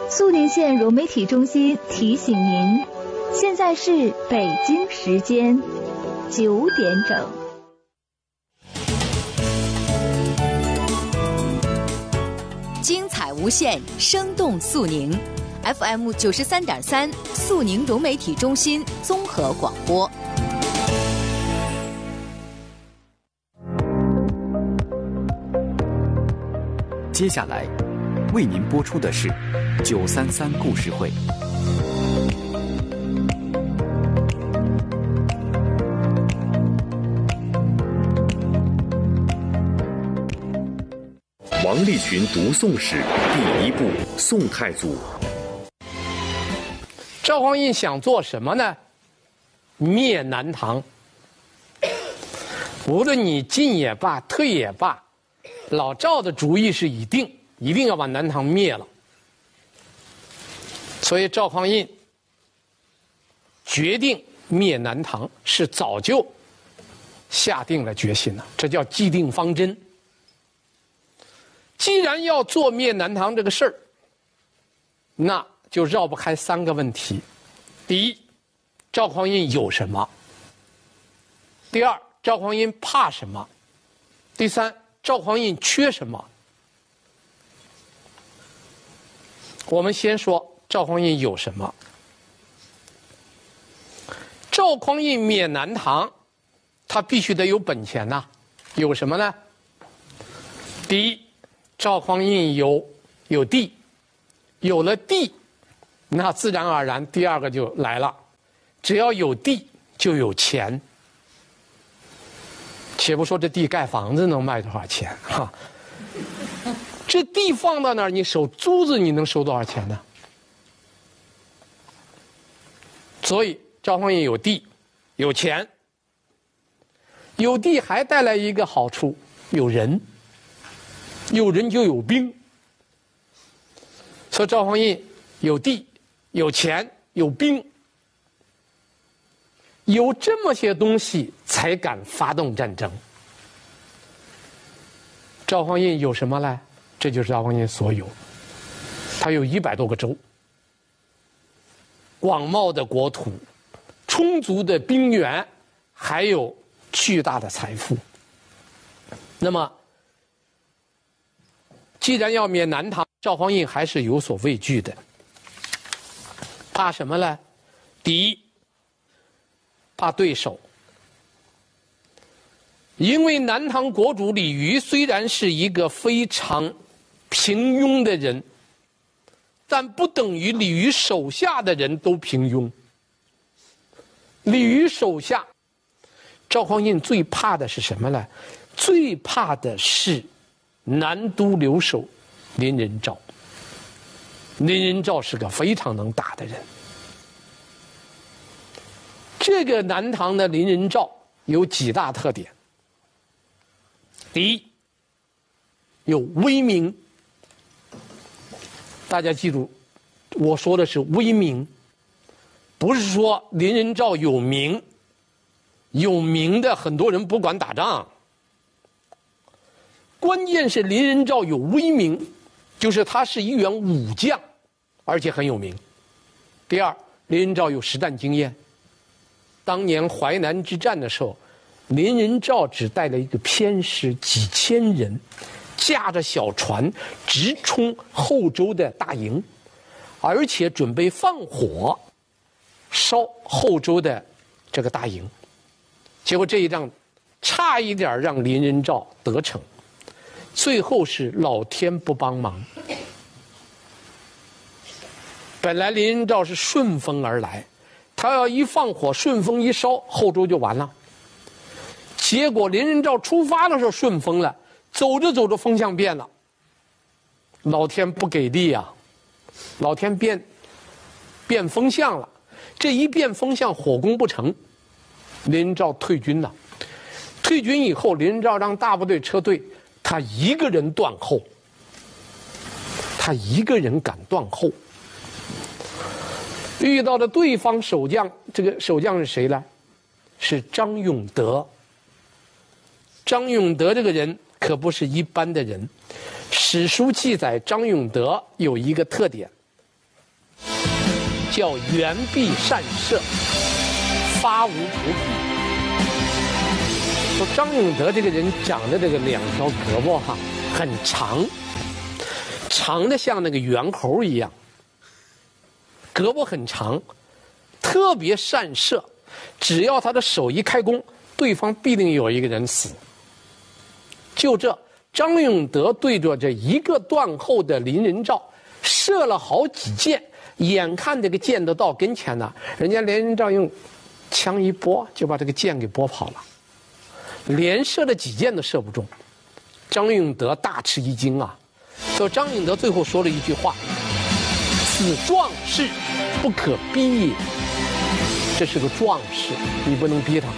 肃宁县融媒体中心提醒您，现在是北京时间9点整。 精彩无限，生动肃宁 ，FM 93.3，肃宁融媒体中心综合广播。 接下来为您播出的是933故事会。 王立群读宋史第1部《宋太祖》。 赵匡胤想做什么呢？灭南唐。无论你进也罢，退也罢，老赵的主意是一定要把南唐灭了。所以赵匡胤决定灭南唐，是早就下定了决心了，这叫既定方针。既然要做灭南唐这个事儿，那就绕不开3个问题：第一，赵匡胤有什么；第二，赵匡胤怕什么；第三，赵匡胤缺什么。我们先说赵匡胤有什么。赵匡胤灭南唐，他必须得有本钱呐。有什么呢？第一，赵匡胤有地，有了地，那自然而然第2个就来了，只要有地就有钱。且不说这地盖房子能卖多少钱哈，这地放到那儿，你收租子你能收多少钱呢？所以赵匡胤有地，有钱，有地还带来一个好处，有人。有人就有兵，所以赵匡胤有地、有钱、有兵，有这么些东西才敢发动战争。赵匡胤有什么呢？这就是赵匡胤所有。他有100多个州，广袤的国土，充足的兵源，还有巨大的财富。那么既然要灭南唐，赵匡胤还是有所畏惧的。怕什么呢？第一，怕对手。因为南唐国主李煜虽然是一个非常平庸的人，但不等于李煜手下的人都平庸。李煜手下，赵匡胤最怕的是什么呢？最怕的是南都留守林仁兆。林仁兆是个非常能打的人。这个南唐的林仁兆有几大特点。第一，有威名。大家记住，我说的是威名，不是说林仁兆有名。有名的很多人不管打仗，关键是林仁兆有威名，就是他是一员武将，而且很有名。第二，林仁兆有实战经验。当年淮南之战的时候，林仁兆只带了一个偏师，几千人，驾着小船直冲后周的大营，而且准备放火烧后周的这个大营。结果这一仗差一点让林仁兆得逞，最后是老天不帮忙。本来林仁兆是顺风而来，他要一放火，顺风一烧，后周就完了。结果林仁兆出发的时候顺风了，走着走着风向变了，老天不给力啊！老天变风向了，这一变风向，火攻不成，林仁兆退军了。退军以后，林仁兆让大部队撤退，他一个人断后，他一个人敢断后。遇到的对方守将，这个守将是谁呢？是张永德。张永德这个人可不是一般的人。史书记载张永德有一个特点， 叫圆臂善射，发无仆比。说张永德这个人长的这个两条胳膊很长，长的像那个猿猴一样，胳膊很长，特别善射，只要他的手一开弓，对方必定有一个人死。就这，张永德对着这一个段后的林仁兆射了好几箭，眼看这个箭都到跟前了，人家林仁兆用枪一拨，就把这个箭给拨跑了，连射了几箭都射不中。张永德大吃一惊啊！所以张永德最后说了一句话：“此壮士不可逼也。”这是个壮士，你不能逼他。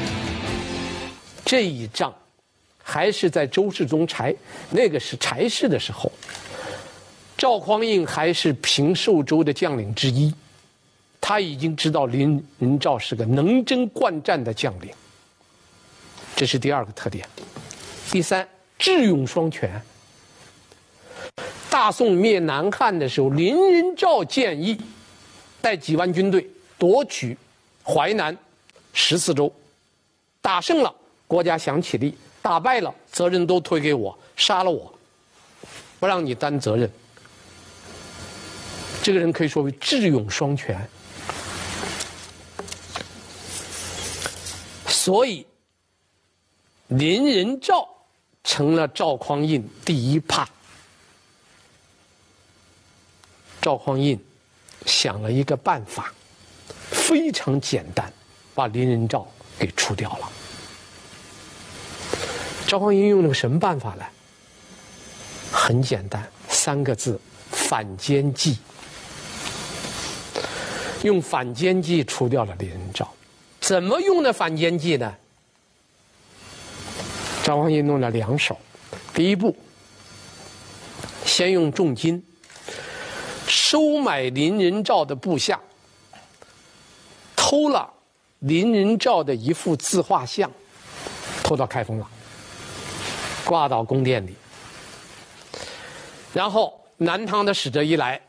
这一仗还是在周世宗柴，那个是柴氏的时候，赵匡胤还是平寿州的将领之一，他已经知道林仁兆是个能征惯战的将领，这是第二个特点。第三，智勇双全。大宋灭南汉的时候，林仁兆建议带几万军队夺取淮南14州，打胜了国家享起立，打败了责任都推给我，杀了我，不让你担责任。这个人可以说为智勇双全。所以林仁兆成了赵匡胤第一怕。赵匡胤想了一个办法，非常简单，把林仁兆给除掉了。赵匡胤用了个什么办法呢？很简单，3个字：反间计。用反间计除掉了林仁兆。怎么用的反间计呢？赵匡胤弄了2手。第一步，先用重金收买林仁兆的部下，偷了林仁兆的一幅自画像，偷到开封了，挂到宫殿里。然后南唐的使者一来，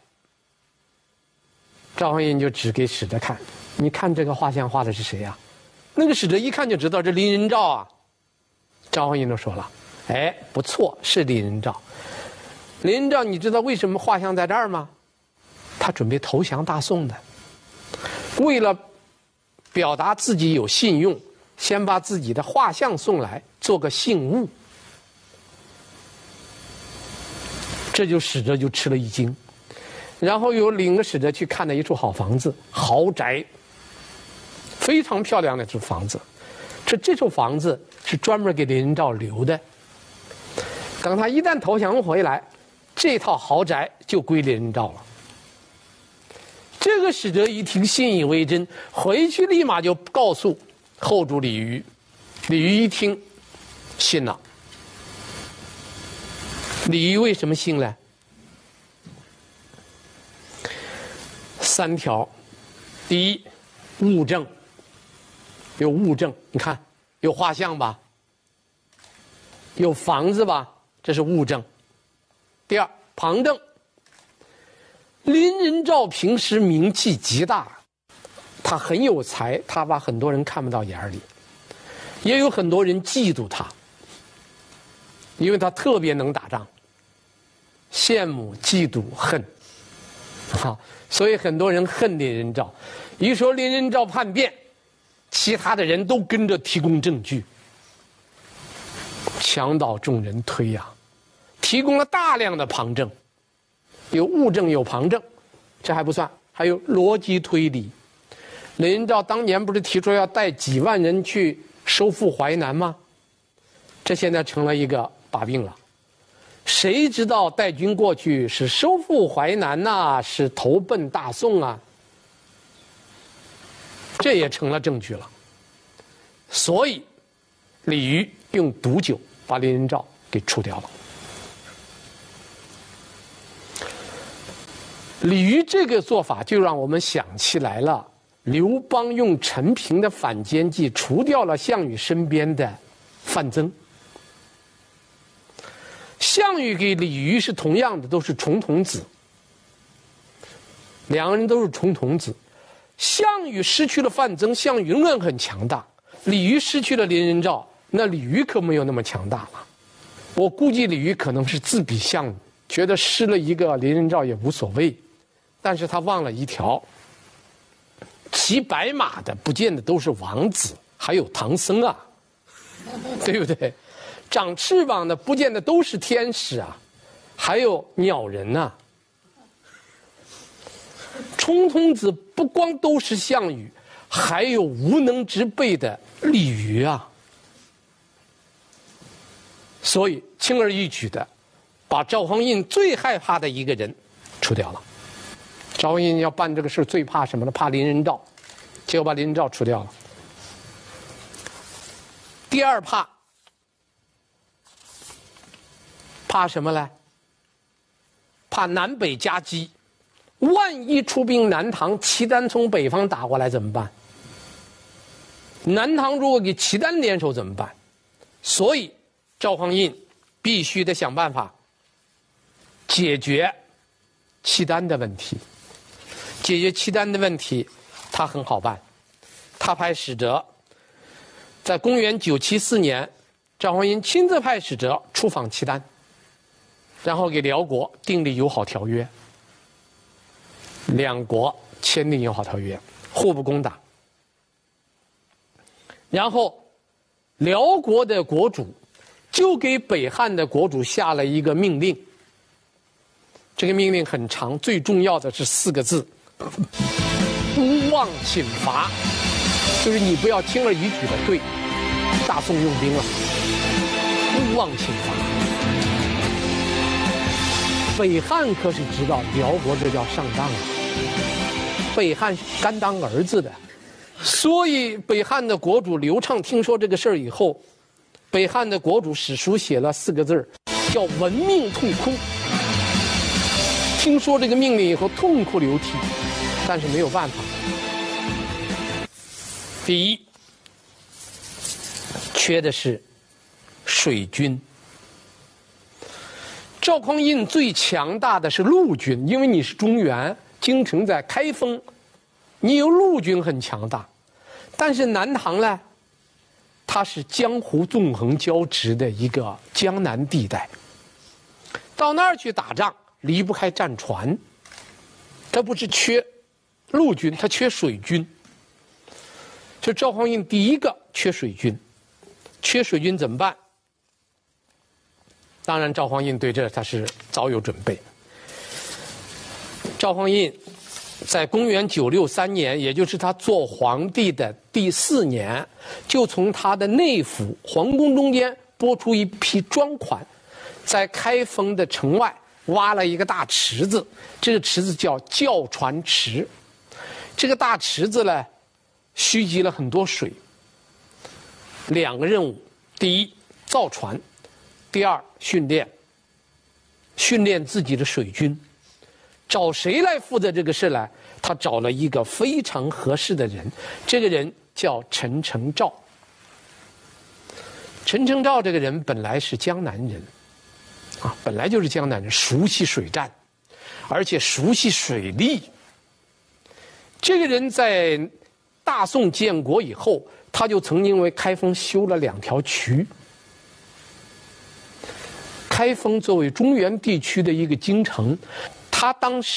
赵匡胤就指给使者看，你看这个画像画的是谁呀？那个使者一看就知道这林仁兆啊。赵匡胤就说了，哎，不错，是林仁兆。林仁兆，你知道为什么画像在这儿吗？他准备投降大宋的，为了表达自己有信用，先把自己的画像送来，做个信物。这就使者就吃了一惊，然后又领着使者去看了一处好房子，豪宅，非常漂亮的一处房子。这处房子是专门给林仁兆留的，等他一旦投降回来，这套豪宅就归林仁兆了。这个使者一听信以为真，回去立马就告诉后主李煜。李煜一听信了。李煜为什么信呢？3条。第一，物证，有物证，你看有画像吧，有房子吧，这是物证。第二，旁证，林仁兆平时名气极大，他很有才，他把很多人看不到眼里，也有很多人嫉妒他，因为他特别能打仗，羡慕、嫉妒、恨，所以很多人恨林仁兆。一说林仁兆叛变，其他的人都跟着提供证据，墙倒众人推呀，提供了大量的旁证，有物证有旁证，这还不算，还有逻辑推理。林仁兆当年不是提出要带几万人去收复淮南吗？这现在成了一个把柄了。谁知道带军过去是收复淮南呐，是投奔大宋啊？这也成了证据了。所以李煜用毒酒把林仁兆给除掉了。李煜这个做法就让我们想起来了，刘邦用陈平的反间计除掉了项羽身边的范增。项羽给李煜是同样的，都是重瞳子。 两个人都是重瞳子。项羽失去了范增，项羽仍然很强大；李渔失去了林仁照，那李渔可没有那么强大了。我估计李渔可能是自比项羽，觉得失了一个林仁照也无所谓，但是他忘了一条：骑白马的不见得都是王子，还有唐僧啊，对不对？长翅膀的不见得都是天使啊，还有鸟人呐。冲童子不光都是项羽，还有无能之辈的李渔啊。所以轻而易举的把赵匡胤最害怕的一个人除掉了。赵匡胤要办这个事最怕什么呢？怕林仁照，结果把林仁照除掉了。第二怕什么呢？怕南北夹击，万一出兵南唐，契丹从北方打过来怎么办？南唐如果给契丹联手怎么办？所以赵匡胤必须得想办法解决契丹的问题。解决契丹的问题，他很好办，他派使者，在公元974年，赵匡胤亲自派使者出访契丹，然后给辽国订立友好条约，两国签订友好条约，互不攻打。然后辽国的国主就给北汉的国主下了一个命令，这个命令很长，最重要的是4个字：勿忘侵伐。就是你不要轻而易举的对大宋用兵了，勿忘侵伐。北汉可是知道辽国这叫上当啊，北汉甘当儿子的，所以北汉的国主刘畅听说这个事儿以后，北汉的国主史书写了4个字，叫闻命痛哭。听说这个命令以后痛哭流涕，但是没有办法。第一，缺的是水军。赵匡胤最强大的是陆军，因为你是中原，京城在开封，你有陆军很强大。但是南唐呢，它是江湖纵横交织的一个江南地带，到那儿去打仗离不开战船，它不是缺陆军，它缺水军。就赵匡胤第一个缺水军，缺水军怎么办？当然赵匡胤对这他是早有准备。赵匡胤在公元963年，也就是他做皇帝的第4年，就从他的内府皇宫中间拨出一批专款，在开封的城外挖了一个大池子，这个池子叫教船池。这个大池子呢，蓄积了很多水。2个任务：第一，造船；第二，训练自己的水军。找谁来负责这个事呢？他找了一个非常合适的人，这个人叫陈承照。陈承照这个人本来是江南人，本来就是江南人，熟悉水战，而且熟悉水利。这个人在大宋建国以后，他就曾经为开封修了2条渠。开封作为中原地区的一个京城，他当时